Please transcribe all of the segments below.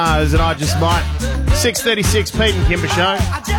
And I just might. 6:36, Pete and Kimber Show.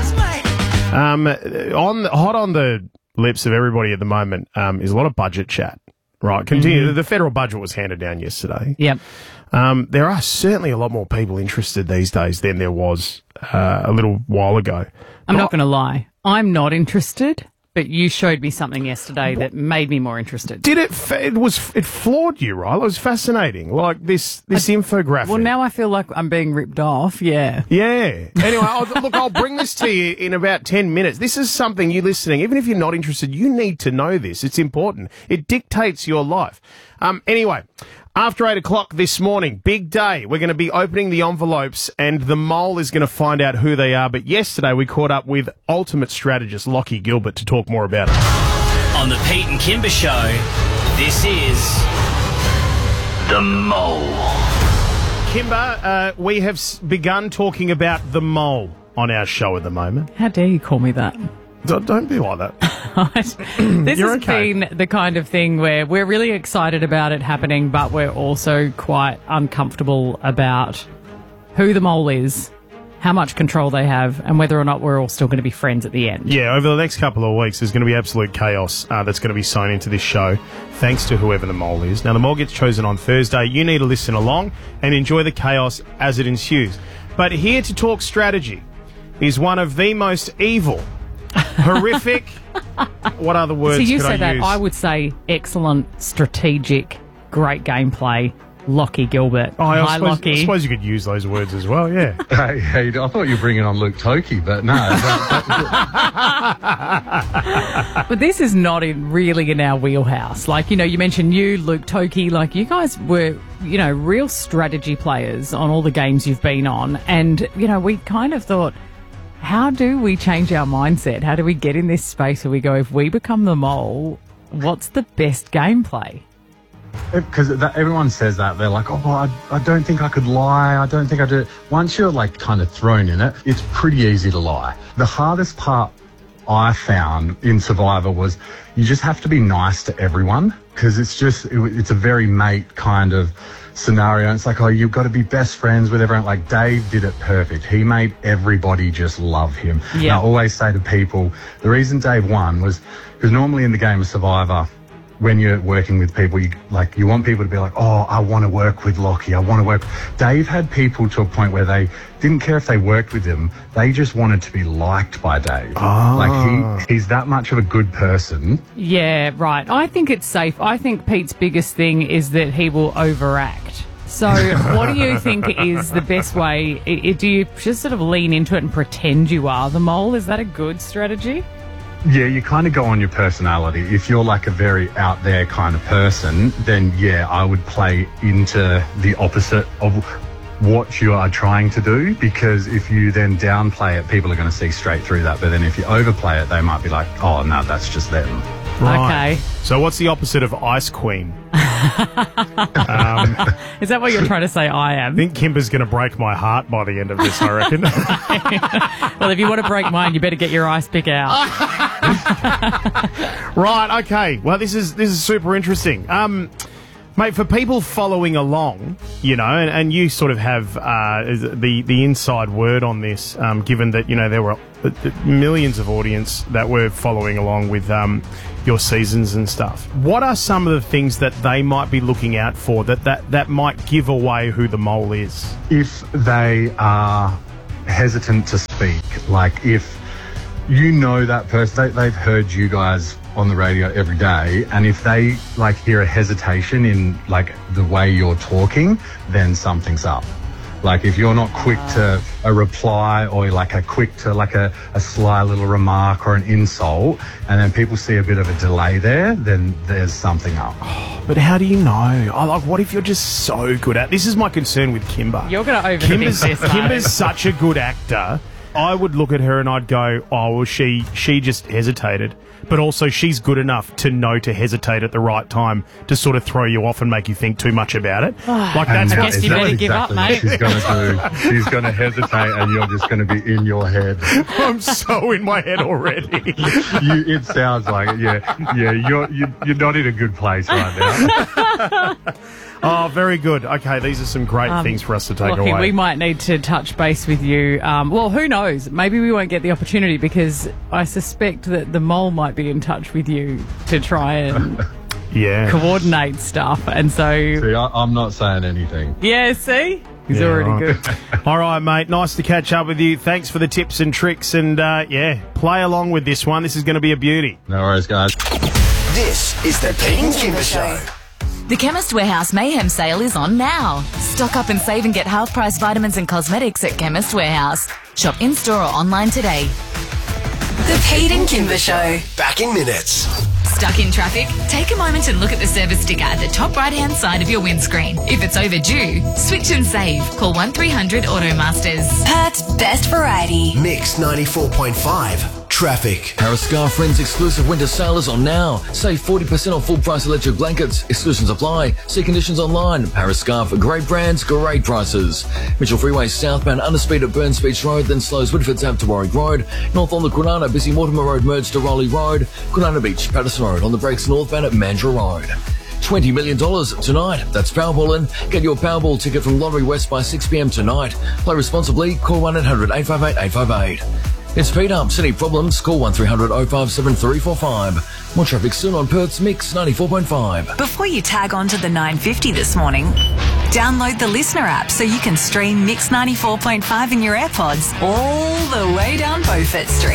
Hot on the lips of everybody at the moment is a lot of budget chat. Right, continue. Mm-hmm. The federal budget was handed down yesterday. Yep. There are certainly a lot more people interested these days than there was a little while ago. I'm not going to lie. I'm not interested. But you showed me something yesterday that made me more interested. Did it? It floored you, right? It was fascinating. Like this infographic. Well, now I feel like I'm being ripped off. Yeah. Yeah. Anyway, I'll bring this to you in about 10 minutes. This is something you listening, even if you're not interested, you need to know this. It's important. It dictates your life. Anyway. After 8 o'clock this morning, big day. We're going to be opening the envelopes and the mole is going to find out who they are. But yesterday we caught up with ultimate strategist Lockie Gilbert to talk more about it. On the Pete and Kimber Show, this is The Mole. Kimber, we have begun talking about the mole on our show at the moment. How dare you call me that? Don't be like that. This has been the kind of thing where we're really excited about it happening, but we're also quite uncomfortable about who the mole is, how much control they have, and whether or not we're all still going to be friends at the end. Yeah, over the next couple of weeks, there's going to be absolute chaos that's going to be sewn into this show, thanks to whoever the mole is. Now, the mole gets chosen on Thursday. You need to listen along and enjoy the chaos as it ensues. But here to talk strategy is one of the most evil, horrific. What other words could I use? So you said that. I would say excellent, strategic, great gameplay. Lockie Gilbert. Oh, Hi, Lockie. I suppose you could use those words as well, yeah. Hey, I thought you were bringing on Luke Toki, but no. But this is not really in our wheelhouse. Like, you mentioned Luke Toki, like you guys were, real strategy players on all the games you've been on. And, we kind of thought, how do we change our mindset? How do we get in this space where we go, if we become the mole, what's the best gameplay? Because everyone says that. They're like, I don't think I could lie. I don't think I do. Once you're like kind of thrown in it, it's pretty easy to lie. The hardest part I found in Survivor was you just have to be nice to everyone, because it's a very mate kind of scenario. And it's like, you've got to be best friends with everyone. Like Dave did it perfect. He made everybody just love him. Yeah. And I always say to people, the reason Dave won was because normally in the game of Survivor, when you're working with people, you want people to be like, I want to work with Lockie. I want to work. Dave had people to a point where they didn't care if they worked with him. They just wanted to be liked by Dave. Like he's that much of a good person. Yeah, right. I think it's safe. I think Pete's biggest thing is that he will overact. So what do you think is the best way? Do you just sort of lean into it and pretend you are the mole? Is that a good strategy? Yeah, you kind of go on your personality. If you're like a very out there kind of person, then yeah, I would play into the opposite of what you are trying to do, because if you then downplay it, people are going to see straight through that. But then if you overplay it, they might be like, oh, no, that's just them. Right. Okay. So what's the opposite of Ice Queen? Is that what you're trying to say I am? I think Kimber's going to break my heart by the end of this, I reckon. Well, if you want to break mine, you better get your ice pick out. Right, okay. Well, this is super interesting. Mate, for people following along, and you sort of have the inside word on this, given that, there were millions of audience that were following along with your seasons and stuff. What are some of the things that they might be looking out for that might give away who the mole is? If they are hesitant to speak, like if that person, they've heard you guys on the radio every day, and if they hear a hesitation in the way you're talking, then something's up. Like if you're not quick to a reply, or quick to a sly little remark or an insult, and then people see a bit of a delay there, then there's something up. But how do you know? What if you're just so good at... This is my concern with Kimber. You're going to overthink this. Kimber's such a good actor. I would look at her and I'd go, she just hesitated. But also she's good enough to know to hesitate at the right time to sort of throw you off and make you think too much about it. I guess you better give up, mate. She's going to do. She's going to hesitate, and you're just going to be in your head. I'm so in my head already. It sounds like it. Yeah. You're not in a good place right now. Oh, very good. Okay, these are some great things for us to take Lockie, away. we might need to touch base with you. Well, who knows? Maybe we won't get the opportunity because I suspect that the mole might be in touch with you to try and Yeah. coordinate stuff. And so, See, I'm not saying anything. yeah, see? He's Yeah, already right. good. All right, mate. Nice to catch up with you. Thanks for the tips and tricks. And, play along with this one. This is going to be a beauty. No worries, guys. This is the Pete and Kimber Show. The Chemist Warehouse Mayhem sale is on now. Stock up and save and get half-price vitamins and cosmetics at Chemist Warehouse. Shop in-store or online today. The Pete and Kimber Show. Back in minutes. Stuck in traffic? Take a moment and look at the service sticker at the top right-hand side of your windscreen. If it's overdue, switch and save. Call 1300 Automasters. Perth's best variety. Mix 94.5. Traffic. Harris Scarf Friends exclusive winter sale is on now. Save 40% on full price electric blankets. Exclusions apply. See conditions online. Harris Scarf, great brands, great prices. Mitchell Freeway southbound underspeed at Burns Beach Road, then slows Whitford Tap to Warwick Road. North on the Kwinana, busy Mortimer Road merge to Raleigh Road. Kwinana Beach, Patterson Road on the brakes northbound at Mandurah Road. $20 million tonight. That's Powerball in. Get your Powerball ticket from Lottery West by 6 p.m. tonight. Play responsibly. Call 1-800-858-858. It's Pete Ups. Any problems? Call 1300-057-345. More traffic soon on Perth's Mix 94.5. Before you tag on to the 950 this morning, download the Listener app so you can stream Mix 94.5 in your AirPods all the way down Beaufort Street.